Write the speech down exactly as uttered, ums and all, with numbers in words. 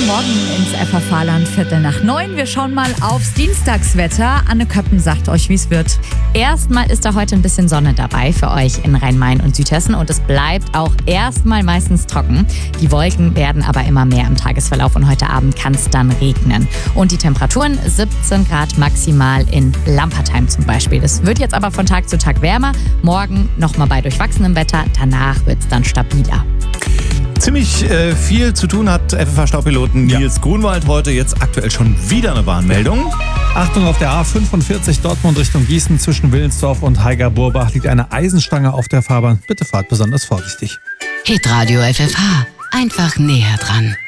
Guten Morgen ins F F A-Land, Viertel nach neun. Wir schauen mal aufs Dienstagswetter. Anne Köppen sagt euch, wie es wird. Erstmal ist da heute ein bisschen Sonne dabei für euch in Rhein-Main und Südhessen und es bleibt auch erstmal meistens trocken. Die Wolken werden aber immer mehr im Tagesverlauf und heute Abend kann es dann regnen. Und die Temperaturen siebzehn Grad maximal in Lampertheim zum Beispiel. Es wird jetzt aber von Tag zu Tag wärmer. Morgen nochmal bei durchwachsenem Wetter. Danach wird es dann stabiler. Ziemlich äh, viel zu tun hat F F A-Staupiloten Nils ja. Grunwald heute. Jetzt aktuell schon wieder eine Warnmeldung. Achtung, auf der A fünfundvierzig Dortmund Richtung Gießen zwischen Willensdorf und Haiger-Burbach liegt eine Eisenstange auf der Fahrbahn. Bitte fahrt besonders vorsichtig. Hitradio F F H. Einfach näher dran.